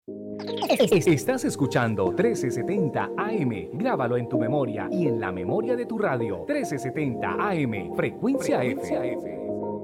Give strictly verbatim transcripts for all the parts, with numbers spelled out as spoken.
Estás escuchando trece setenta A M. Grábalo en tu memoria y en la memoria de tu radio. trece setenta A M. Frecuencia, Frecuencia F. F.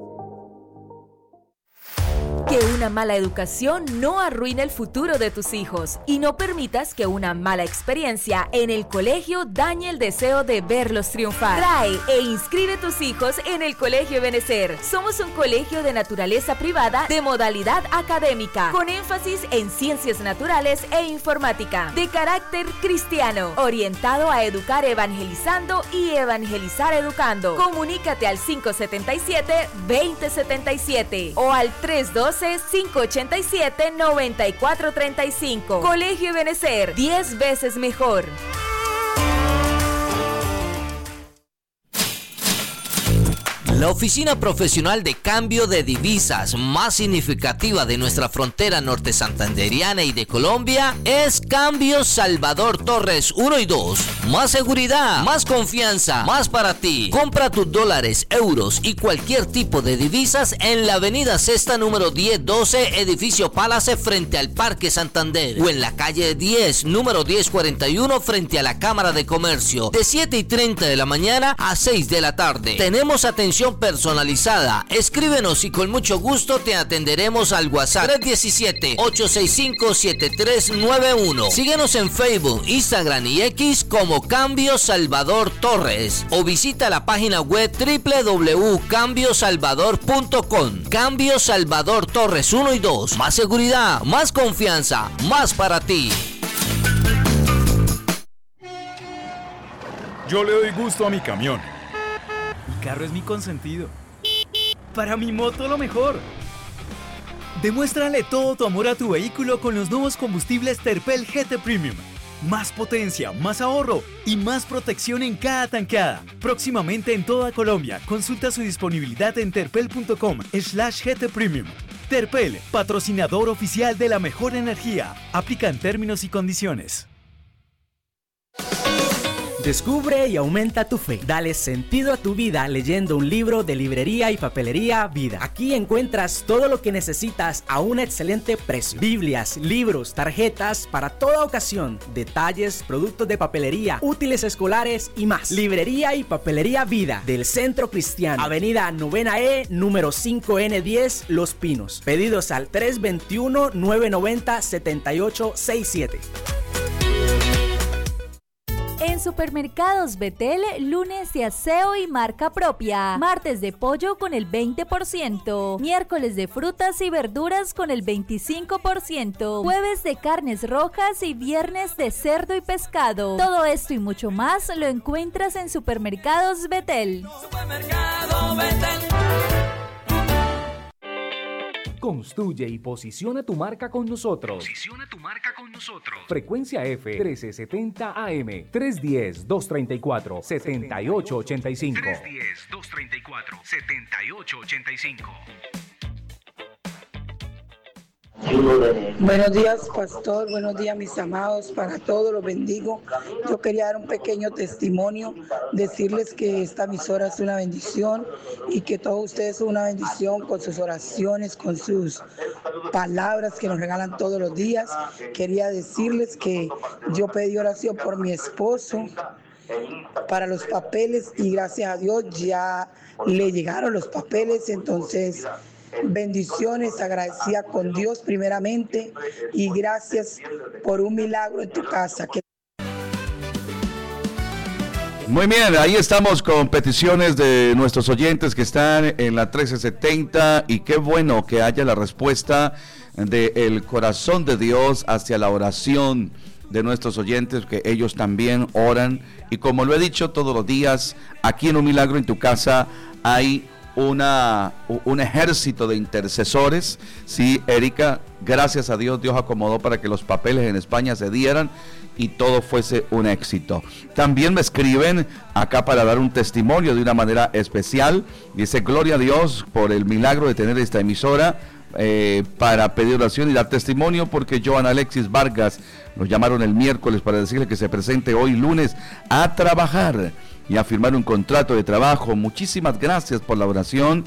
Que una mala educación no arruine el futuro de tus hijos y no permitas que una mala experiencia en el colegio dañe el deseo de verlos triunfar. Trae e inscribe tus hijos en el Colegio Ebenecer. Somos un colegio de naturaleza privada de modalidad académica, con énfasis en ciencias naturales e informática, de carácter cristiano, orientado a educar evangelizando y evangelizar educando. Comunícate al cinco siete siete, dos cero siete siete o al tres uno dos, cinco ocho siete, nueve cuatro tres cinco. Colegio Ebenecer, diez veces mejor. La oficina profesional de cambio de divisas más significativa de nuestra frontera norte santanderiana y de Colombia es Cambio Salvador Torres uno y dos. Más seguridad, más confianza, más para ti. Compra tus dólares, euros y cualquier tipo de divisas en la avenida Sexta número diez doce, edificio Palace frente al Parque Santander, o en la calle diez, número diez cuarenta y uno frente a la Cámara de Comercio, de siete y treinta de la mañana a seis de la tarde. Tenemos atención personalizada. Escríbenos y con mucho gusto te atenderemos al WhatsApp tres uno siete, ocho seis cinco, siete tres nueve uno. Síguenos en Facebook, Instagram y X como Cambio Salvador Torres o visita la página web doble u doble u doble u punto cambio salvador punto com. Cambio Salvador Torres uno y dos. Más seguridad, más confianza, más para ti. Yo le doy gusto a mi camión. Mi carro es mi consentido. Para mi moto lo mejor. Demuéstrale todo tu amor a tu vehículo con los nuevos combustibles Terpel G T Premium. Más potencia, más ahorro y más protección en cada tankada. Próximamente en toda Colombia. Consulta su disponibilidad en terpel punto com slash G T Premium. Terpel, patrocinador oficial de la mejor energía. Aplican términos y condiciones. Descubre y aumenta tu fe. Dale sentido a tu vida leyendo un libro de librería y papelería Vida. Aquí encuentras todo lo que necesitas a un excelente precio. Biblias, libros, tarjetas para toda ocasión, detalles, productos de papelería, útiles escolares y más. Librería y papelería Vida del Centro Cristiano. Avenida Novena E, número cinco ene diez, Los Pinos. Pedidos al tres dos uno, nueve nueve cero, siete ocho seis siete. En Supermercados Betel, lunes de aseo y marca propia, martes de pollo con el veinte por ciento, miércoles de frutas y verduras con el veinticinco por ciento, jueves de carnes rojas y viernes de cerdo y pescado. Todo esto y mucho más lo encuentras en Supermercados Betel. Supermercado Betel. Construye y posiciona tu marca con nosotros. Posiciona tu marca con nosotros. Frecuencia F trece setenta A M, tres uno cero, dos tres cuatro, siete ocho ocho cinco. tres uno cero, dos tres cuatro, siete ocho ocho cinco. Buenos días, pastor. Buenos días, mis amados. Para todos los bendigo. Yo quería dar un pequeño testimonio, decirles que esta emisora es una bendición y que todos ustedes son una bendición con sus oraciones, con sus palabras que nos regalan todos los días. Quería decirles que yo pedí oración por mi esposo para los papeles y gracias a Dios ya le llegaron los papeles. Entonces, bendiciones, agradecida con Dios primeramente y gracias por un milagro en tu casa. Muy bien, ahí estamos con peticiones de nuestros oyentes que están en la trece setenta y qué bueno que haya la respuesta del corazón de Dios hacia la oración de nuestros oyentes, que ellos también oran y como lo he dicho todos los días, aquí en Un Milagro en tu Casa hay Una, un ejército de intercesores. Sí, Erika, gracias a Dios, Dios acomodó para que los papeles en España se dieran y todo fuese un éxito. También me escriben acá para dar un testimonio de una manera especial. Dice, gloria a Dios por el milagro de tener esta emisora eh, para pedir oración y dar testimonio, porque Joan Alexis Vargas nos llamaron el miércoles para decirle que se presente hoy lunes a trabajar y a firmar un contrato de trabajo. Muchísimas gracias por la oración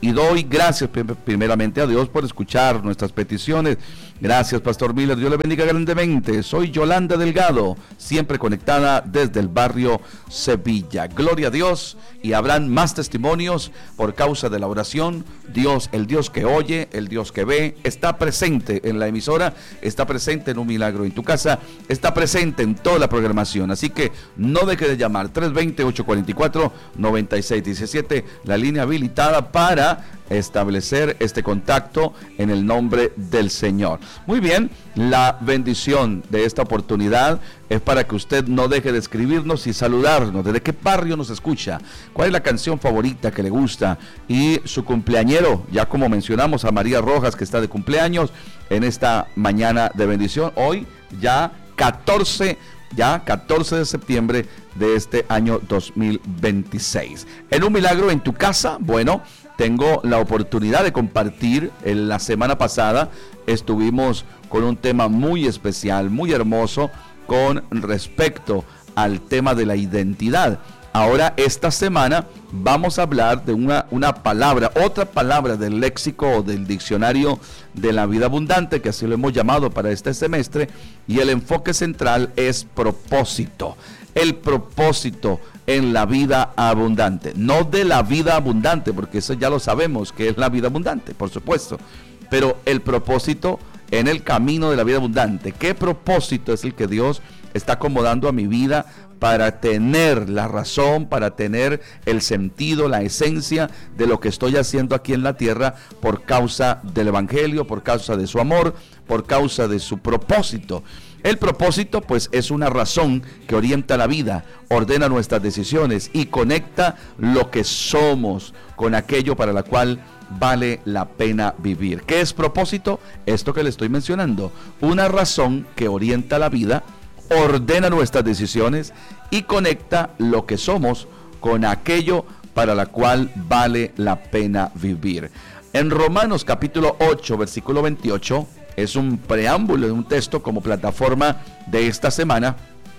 y doy gracias primeramente a Dios por escuchar nuestras peticiones. Gracias, Pastor Miller, Dios le bendiga grandemente. Soy Yolanda Delgado, siempre conectada desde el barrio Sevilla. Gloria a Dios, y habrán más testimonios por causa de la oración. Dios, el Dios que oye, el Dios que ve, está presente en la emisora, está presente en Un Milagro en tu Casa, está presente en toda la programación. Así que no deje de llamar, tres dos cero, ocho cuatro cuatro, nueve seis uno siete, la línea habilitada para establecer este contacto en el nombre del Señor. Muy bien, la bendición de esta oportunidad es para que usted no deje de escribirnos y saludarnos. ¿Desde qué barrio nos escucha? ¿Cuál es la canción favorita que le gusta? Y su cumpleañero, ya como mencionamos a María Rojas, que está de cumpleaños en esta mañana de bendición, hoy ya catorce, ya catorce de septiembre de este año dos mil veintiséis. En Un Milagro en tu Casa, bueno, tengo la oportunidad de compartir. En la semana pasada estuvimos con un tema muy especial, muy hermoso, con respecto al tema de la identidad. Ahora, esta semana vamos a hablar de una, una palabra, otra palabra del léxico o del diccionario de la vida abundante, que así lo hemos llamado para este semestre, y el enfoque central es propósito. El propósito en la vida abundante, no de la vida abundante, porque eso ya lo sabemos que es la vida abundante, por supuesto, pero el propósito en el camino de la vida abundante. ¿Qué propósito es el que Dios está acomodando a mi vida para tener la razón, para tener el sentido, la esencia de lo que estoy haciendo aquí en la tierra por causa del Evangelio, por causa de su amor, por causa de su propósito? El propósito, pues, es una razón que orienta la vida, ordena nuestras decisiones y conecta lo que somos con aquello para la cual vale la pena vivir. ¿Qué es propósito? Esto que le estoy mencionando, una razón que orienta la vida, ordena nuestras decisiones y conecta lo que somos con aquello para la cual vale la pena vivir. En Romanos capítulo ocho, versículo veintiocho, es un preámbulo de un texto como plataforma de esta semana,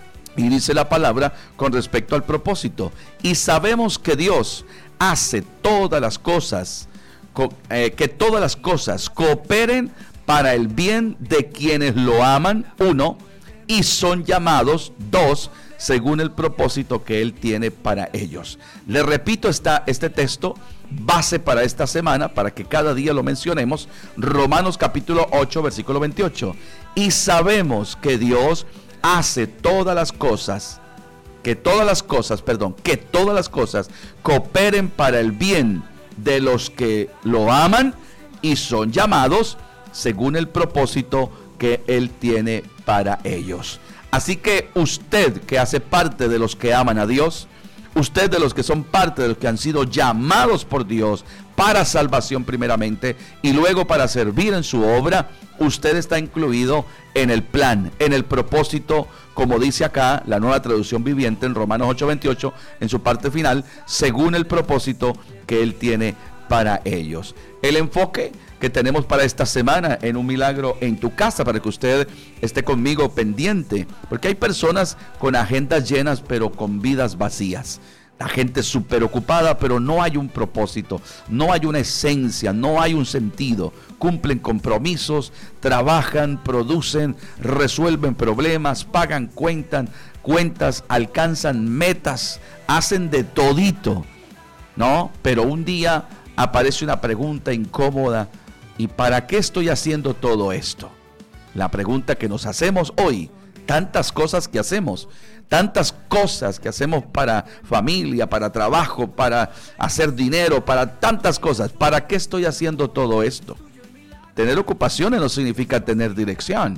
y dice la palabra con respecto al propósito: y sabemos que Dios hace todas las cosas, eh, que todas las cosas cooperen para el bien de quienes lo aman, uno, y son llamados, dos, según el propósito que Él tiene para ellos. Le repito esta, este texto, base para esta semana, para que cada día lo mencionemos. Romanos capítulo ocho, versículo veintiocho. Y sabemos que Dios hace todas las cosas, que todas las cosas, perdón, que todas las cosas cooperen para el bien de los que lo aman y son llamados según el propósito que Él tiene para ellos. Así que usted, que hace parte de los que aman a Dios, usted de los que son parte de los que han sido llamados por Dios para salvación primeramente y luego para servir en su obra, usted está incluido en el plan, en el propósito, como dice acá la Nueva Traducción Viviente en Romanos ocho veintiocho, en su parte final, según el propósito que Él tiene para ellos. El enfoque que tenemos para esta semana en Un Milagro en tu Casa, para que usted esté conmigo pendiente, porque hay personas con agendas llenas pero con vidas vacías. La gente súper ocupada, pero no hay un propósito, no hay una esencia, no hay un sentido. Cumplen compromisos, trabajan, producen, resuelven problemas, pagan cuentas, cuentas, alcanzan metas, hacen de todito, ¿no? Pero un día aparece una pregunta incómoda: ¿y para qué estoy haciendo todo esto? La pregunta que nos hacemos hoy, tantas cosas que hacemos, tantas cosas que hacemos para familia, para trabajo, para hacer dinero, para tantas cosas. ¿Para qué estoy haciendo todo esto? Tener ocupaciones no significa tener dirección.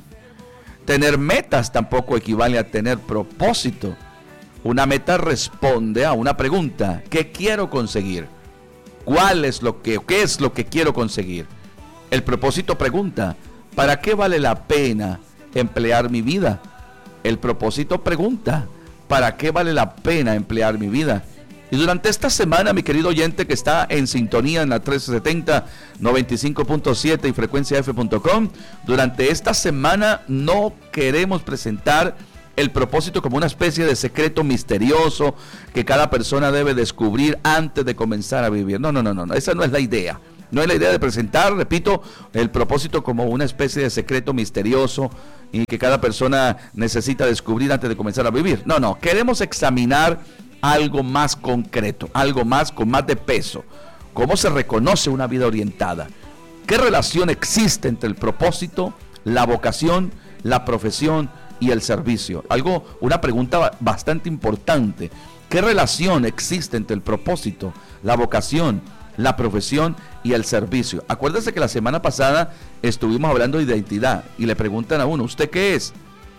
Tener metas tampoco equivale a tener propósito. Una meta responde a una pregunta: ¿qué quiero conseguir? ¿Cuál es lo que, qué es lo que quiero conseguir? El propósito pregunta: ¿para qué vale la pena emplear mi vida? El propósito pregunta: ¿para qué vale la pena emplear mi vida? Y durante esta semana, mi querido oyente que está en sintonía en la trece setenta, noventa y cinco punto siete y frecuencia f punto com, durante esta semana no queremos presentar el propósito como una especie de secreto misterioso que cada persona debe descubrir antes de comenzar a vivir. No, no, no, no, esa no es la idea. No es la idea de presentar, repito, el propósito como una especie de secreto misterioso y que cada persona necesita descubrir antes de comenzar a vivir. No, no, queremos examinar algo más concreto, algo más con más de peso. ¿Cómo se reconoce una vida orientada? ¿Qué relación existe entre el propósito, la vocación, la profesión y el servicio? Algo, una pregunta bastante importante. ¿Qué relación existe entre el propósito, la vocación, la profesión y el servicio? Acuérdese que la semana pasada estuvimos hablando de identidad y le preguntan a uno, ¿usted qué es?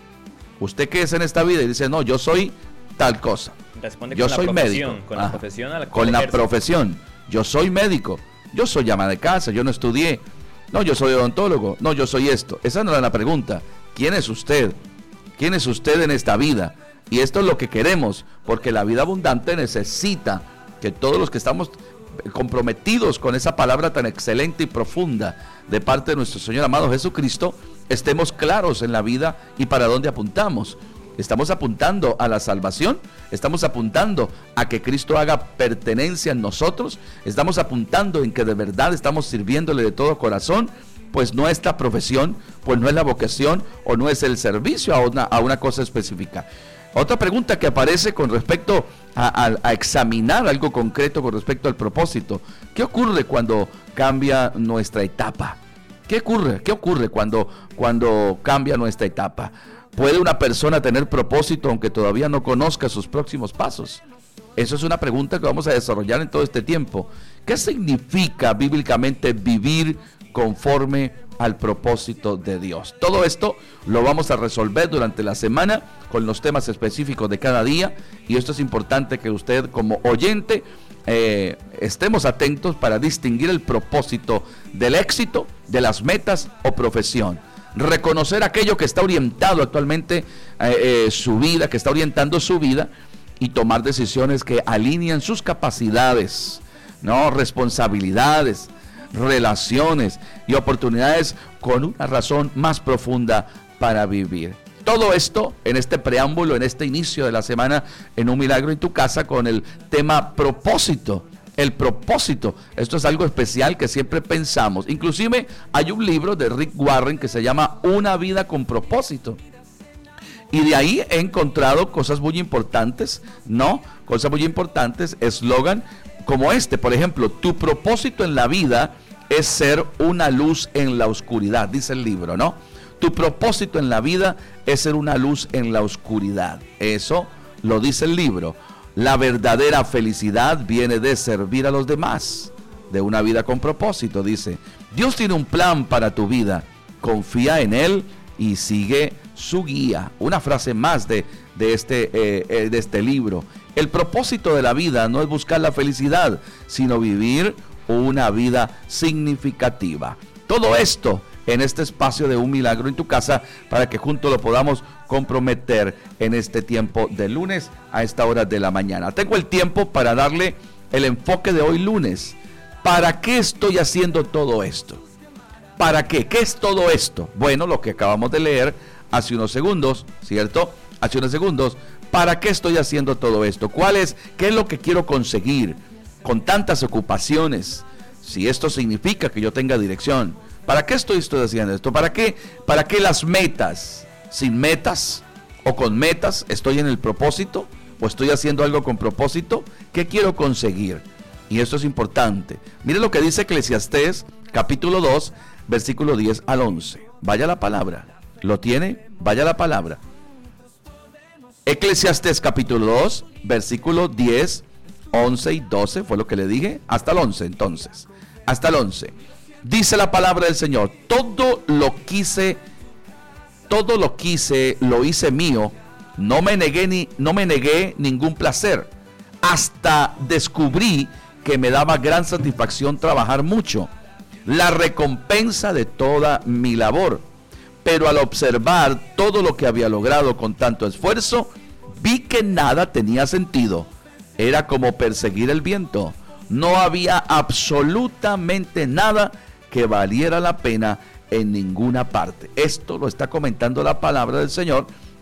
¿Usted qué es en esta vida? Y dice, no, yo soy tal cosa. Responde yo con soy la médico. Con ah, la profesión. A la con la ejerce. profesión. Yo soy médico. Yo soy ama de casa. Yo no estudié. No, yo soy odontólogo. No, yo soy esto. Esa no era la pregunta. ¿Quién es usted? ¿Quién es usted en esta vida? Y esto es lo que queremos, porque la vida abundante necesita que todos los que estamos comprometidos con esa palabra tan excelente y profunda de parte de nuestro Señor amado Jesucristo, estemos claros en la vida y para dónde apuntamos. Estamos apuntando a la salvación, estamos apuntando a que Cristo haga pertenencia en nosotros, estamos apuntando en que de verdad estamos sirviéndole de todo corazón. Pues no es la profesión, pues no es la vocación o no es el servicio a una, a una cosa específica. Otra pregunta que aparece con respecto a, a, a examinar algo concreto con respecto al propósito. ¿Qué ocurre cuando cambia nuestra etapa? ¿Qué ocurre? ¿Qué ocurre cuando, cuando cambia nuestra etapa? ¿Puede una persona tener propósito aunque todavía no conozca sus próximos pasos? Eso es una pregunta que vamos a desarrollar en todo este tiempo. ¿Qué significa bíblicamente vivir conforme al propósito de Dios? Todo esto lo vamos a resolver durante la semana con los temas específicos de cada día, y esto es importante que usted como oyente eh, estemos atentos para distinguir el propósito del éxito, de las metas o profesión. Reconocer aquello que está orientado actualmente eh, eh, su vida, que está orientando su vida, y tomar decisiones que alinean sus capacidades, no responsabilidades, relaciones y oportunidades con una razón más profunda para vivir. Todo esto en este preámbulo, en este inicio de la semana en Un Milagro en tu Casa, con el tema propósito. El propósito, esto es algo especial que siempre pensamos. Inclusive hay un libro de Rick Warren que se llama Una vida con propósito. Y de ahí he encontrado cosas muy importantes, ¿no? Cosas muy importantes, eslogan como este, por ejemplo, tu propósito en la vida es ser una luz en la oscuridad, dice el libro, ¿no? Tu propósito en la vida es ser una luz en la oscuridad. Eso lo dice el libro. La verdadera felicidad viene de servir a los demás, de una vida con propósito, dice. Dios tiene un plan para tu vida, confía en Él y sigue su guía. Una frase más de, de, este, eh, de este libro. El propósito de la vida no es buscar la felicidad, sino vivir una vida significativa. Todo esto en este espacio de Un Milagro en tu Casa, para que juntos lo podamos comprometer en este tiempo de lunes a esta hora de la mañana. Tengo el tiempo para darle el enfoque de hoy lunes. ¿Para qué estoy haciendo todo esto? ¿Para qué? ¿Qué es todo esto? Bueno, lo que acabamos de leer hace unos segundos, ¿cierto? Hace unos segundos. ¿Para qué estoy haciendo todo esto? ¿Cuál es? ¿Qué es lo que quiero conseguir con tantas ocupaciones? Si esto significa que yo tenga dirección. ¿Para qué estoy, estoy haciendo esto? ¿Para qué? ¿Para qué las metas? Sin metas o con metas, ¿estoy en el propósito? ¿O estoy haciendo algo con propósito? ¿Qué quiero conseguir? Y esto es importante. Mire lo que dice Eclesiastés, capítulo dos, versículo diez al once. Vaya la palabra. ¿Lo tiene? Vaya la palabra. Eclesiastés, capítulo dos, versículo diez, once y doce. Fue lo que le dije. Hasta el once, entonces. Hasta el once. Dice la palabra del Señor: todo lo quise, todo lo quise, lo hice mío, no me negué ni, no me negué ningún placer, hasta descubrí que me daba gran satisfacción trabajar mucho, la recompensa de toda mi labor. Pero al observar todo lo que había logrado con tanto esfuerzo, vi que nada tenía sentido. Era como perseguir el viento. No había absolutamente nada que valiera la pena en ninguna parte. Esto lo está comentando la palabra del Señor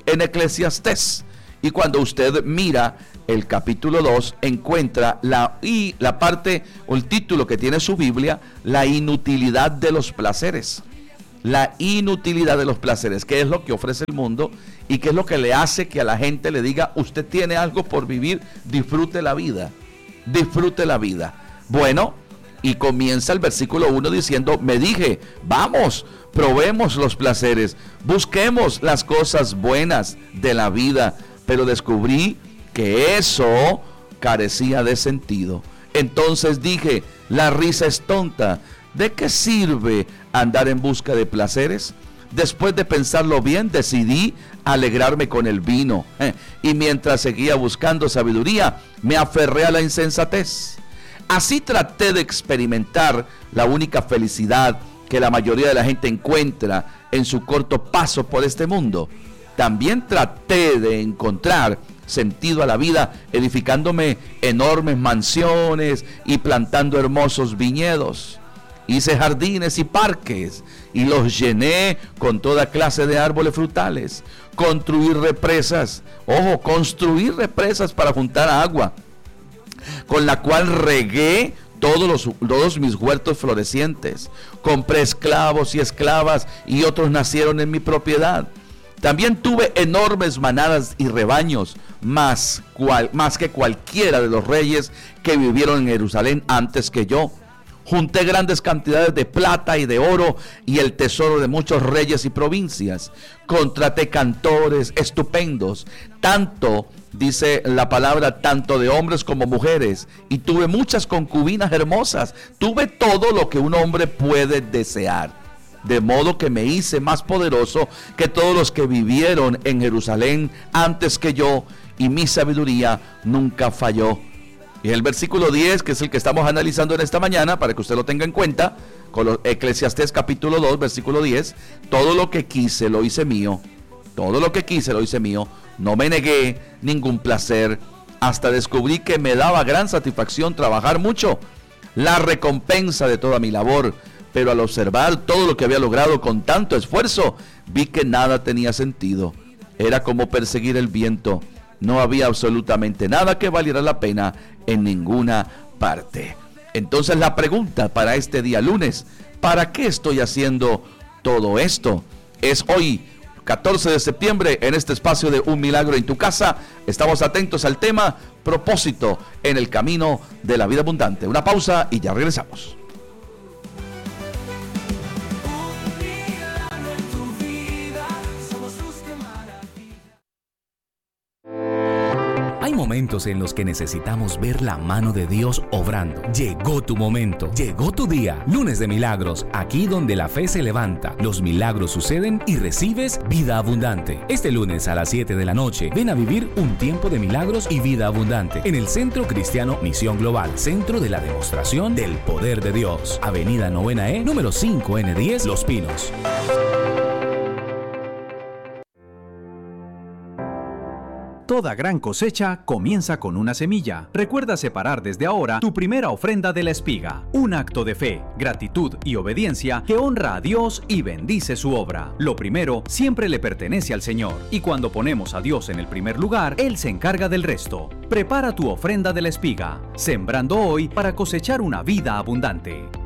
en Eclesiastés. Y cuando usted mira el capítulo dos, encuentra la, y la parte o el título que tiene su Biblia, la inutilidad de los placeres. La inutilidad de los placeres, qué es lo que ofrece el mundo y qué es lo que le hace que a la gente le diga, usted tiene algo por vivir, disfrute la vida, disfrute la vida. Bueno, y comienza el versículo uno diciendo, me dije, vamos, probemos los placeres, busquemos las cosas buenas de la vida, pero descubrí que eso carecía de sentido. Entonces dije, la risa es tonta. ¿De qué sirve andar en busca de placeres? Después de pensarlo bien, decidí alegrarme con el vino. Eh, y mientras seguía buscando sabiduría, me aferré a la insensatez. Así traté de experimentar la única felicidad que la mayoría de la gente encuentra en su corto paso por este mundo. También traté de encontrar sentido a la vida edificándome enormes mansiones y plantando hermosos viñedos. Hice jardines y parques y los llené con toda clase de árboles frutales. Construir represas, ojo, construir represas para juntar agua, con la cual regué todos, los, todos mis huertos florecientes. Compré esclavos y esclavas y otros nacieron en mi propiedad. También tuve enormes manadas y rebaños, más, cual, más que cualquiera de los reyes que vivieron en Jerusalén antes que yo. Junté grandes cantidades de plata y de oro y el tesoro de muchos reyes y provincias. Contraté cantores estupendos, tanto, dice la palabra, tanto de hombres como mujeres. Y tuve muchas concubinas hermosas. Tuve todo lo que un hombre puede desear. De modo que me hice más poderoso que todos los que vivieron en Jerusalén antes que yo, y mi sabiduría nunca falló. Y el versículo diez, que es el que estamos analizando en esta mañana, para que usted lo tenga en cuenta, con los Eclesiastés capítulo dos, versículo diez, todo lo que quise lo hice mío, todo lo que quise lo hice mío, no me negué ningún placer, hasta descubrí que me daba gran satisfacción trabajar mucho, la recompensa de toda mi labor, pero al observar todo lo que había logrado con tanto esfuerzo, vi que nada tenía sentido, era como perseguir el viento. No había absolutamente nada que valiera la pena en ninguna parte. Entonces la pregunta para este día lunes, ¿para qué estoy haciendo todo esto? Es hoy, catorce de septiembre, en este espacio de Un Milagro en tu Casa. Estamos atentos al tema propósito en el camino de la vida abundante. Una pausa y ya regresamos. Hay momentos en los que necesitamos ver la mano de Dios obrando. Llegó tu momento, llegó tu día. Lunes de Milagros, aquí donde la fe se levanta, los milagros suceden y recibes vida abundante. Este lunes a las siete de la noche, ven a vivir un tiempo de milagros y vida abundante en el Centro Cristiano Misión Global, Centro de la Demostración del Poder de Dios. Avenida Novena E, número cinco N diez, Los Pinos. Toda gran cosecha comienza con una semilla. Recuerda separar desde ahora tu primera ofrenda de la espiga. Un acto de fe, gratitud y obediencia que honra a Dios y bendice su obra. Lo primero siempre le pertenece al Señor. Y cuando ponemos a Dios en el primer lugar, Él se encarga del resto. Prepara tu ofrenda de la espiga, sembrando hoy para cosechar una vida abundante.